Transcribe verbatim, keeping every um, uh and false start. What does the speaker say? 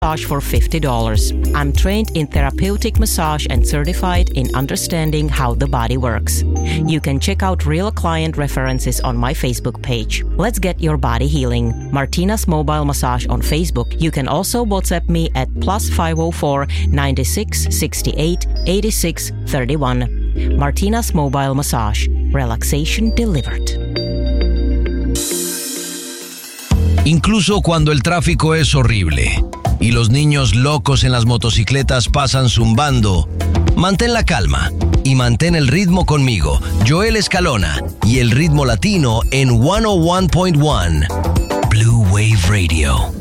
massage for fifty dollars. I'm trained in therapeutic massage and certified in understanding how the body works. You can check out real client references on my Facebook page. Let's get your body healing. Martina's Mobile Massage on Facebook. You can also WhatsApp me at plus five oh four, ninety-six, sixty-eight, eighty-six, thirty-one. Martina's Mobile Massage. Relaxation delivered. Incluso cuando el tráfico es horrible y los niños locos en las motocicletas pasan zumbando, mantén la calma y mantén el ritmo conmigo, Joel Escalona, y el ritmo latino en ciento uno punto uno Blue Wave Radio.